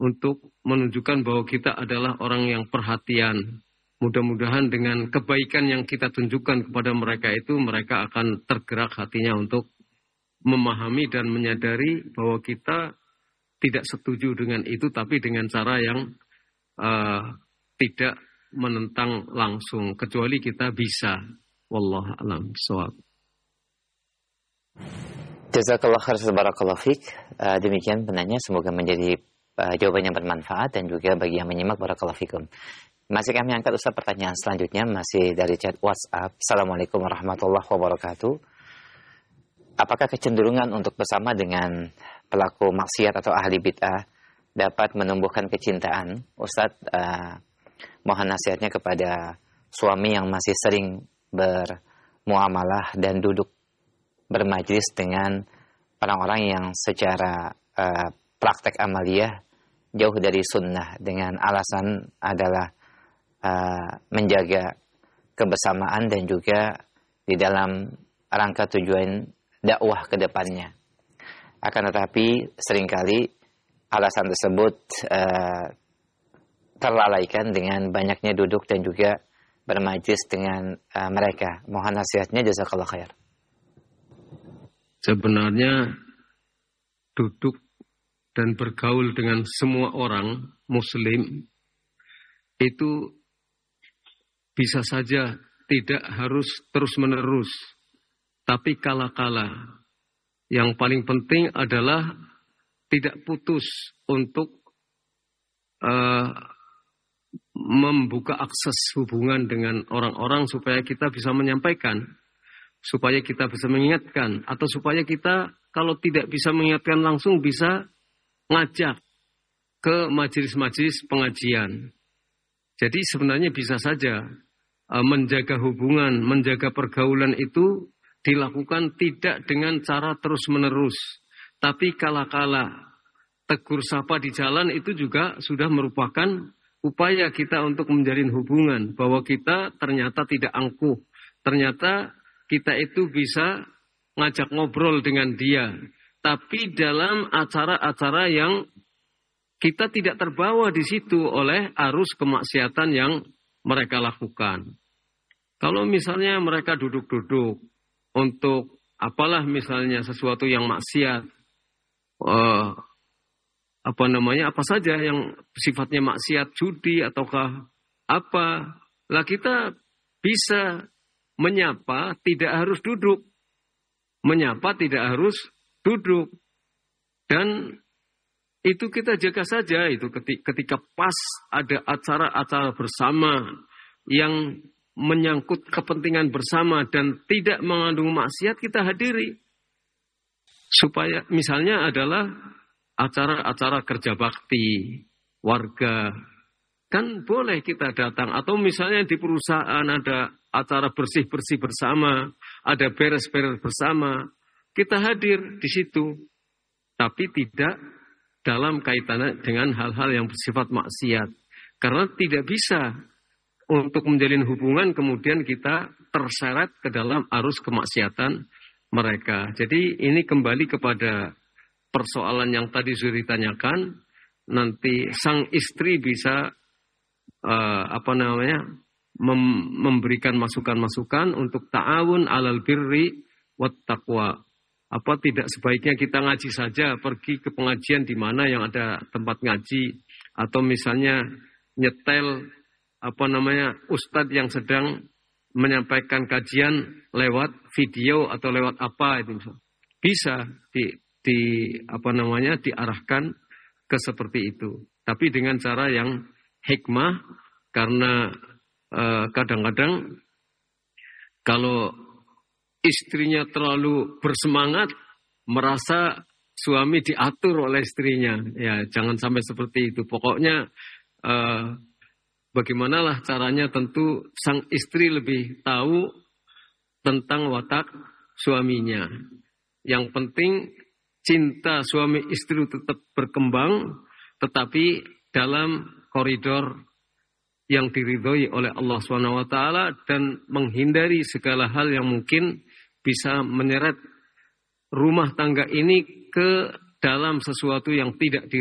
untuk menunjukkan bahwa kita adalah orang yang perhatian. Mudah-mudahan dengan kebaikan yang kita tunjukkan kepada mereka itu, mereka akan tergerak hatinya untuk memahami dan menyadari bahwa kita tidak setuju dengan itu, tapi dengan cara yang tidak menentang langsung, kecuali kita bisa. Wallahu a'lam bishawab. Jazakallah khair, barakallahu fik. Demikian penanya, semoga menjadi jawaban yang bermanfaat dan juga bagi yang menyimak, barakallahu fikum. Masih kami angkat Ustaz pertanyaan selanjutnya, masih dari chat WhatsApp. Assalamualaikum warahmatullahi wabarakatuh. Apakah kecenderungan untuk bersama dengan pelaku maksiat atau ahli bid'ah dapat menumbuhkan kecintaan? Ustaz, mohon nasihatnya kepada suami yang masih sering bermuamalah dan duduk bermajlis dengan orang-orang yang secara praktek amaliyah jauh dari sunnah dengan alasan adalah menjaga kebersamaan dan juga di dalam rangka tujuan dakwah ke depannya. Akan tetapi seringkali alasan tersebut terlalaikan dengan banyaknya duduk dan juga bermajlis dengan mereka. Mohon nasihatnya, jazakallah khair. Sebenarnya duduk dan bergaul dengan semua orang muslim itu bisa saja tidak harus terus-menerus, tapi kala-kala. Yang paling penting adalah tidak putus untuk membuka akses hubungan dengan orang-orang supaya kita bisa menyampaikan, supaya kita bisa mengingatkan, atau supaya kita kalau tidak bisa mengingatkan langsung bisa ngajak ke majelis-majelis pengajian. Jadi sebenarnya bisa saja menjaga hubungan, menjaga pergaulan itu dilakukan tidak dengan cara terus-menerus. Tapi kala-kala tegur sapa di jalan itu juga sudah merupakan upaya kita untuk menjalin hubungan. Bahwa kita ternyata tidak angkuh. Ternyata kita itu bisa ngajak ngobrol dengan dia. Tapi dalam acara-acara yang kita tidak terbawa di situ oleh arus kemaksiatan yang mereka lakukan. Kalau misalnya mereka duduk-duduk untuk apalah misalnya sesuatu yang maksiat, apa saja yang sifatnya maksiat, judi ataukah apa, lah kita bisa menyapa tidak harus duduk, menyapa tidak harus duduk, dan itu kita jaga saja. Itu ketika pas ada acara-acara bersama yang menyangkut kepentingan bersama dan tidak mengandung maksiat, kita hadiri. Supaya misalnya adalah acara-acara kerja bakti warga, kan boleh kita datang. Atau misalnya di perusahaan ada acara bersih-bersih bersama, ada beres-beres bersama, kita hadir di situ. Tapi tidak dalam kaitannya dengan hal-hal yang bersifat maksiat. Karena tidak bisa untuk menjalin hubungan kemudian kita terseret ke dalam arus kemaksiatan mereka. Jadi ini kembali kepada persoalan yang tadi sudah ditanyakan. Nanti sang istri bisa memberikan masukan-masukan untuk ta'awun alal birri wat taqwa. Apa tidak sebaiknya kita ngaji saja, pergi ke pengajian di mana yang ada tempat ngaji, atau misalnya nyetel ustadz yang sedang menyampaikan kajian lewat video atau lewat apa itu bisa diarahkan ke seperti itu, tapi dengan cara yang hikmah, karena kadang-kadang kalau istrinya terlalu bersemangat, merasa suami diatur oleh istrinya. Ya, jangan sampai seperti itu. Pokoknya bagimanalah caranya, tentu sang istri lebih tahu tentang watak suaminya. Yang penting cinta suami istri tetap berkembang, tetapi dalam koridor yang diridhoi oleh Allah SWT, dan menghindari segala hal yang mungkin bisa menyeret rumah tangga ini ke dalam sesuatu yang tidak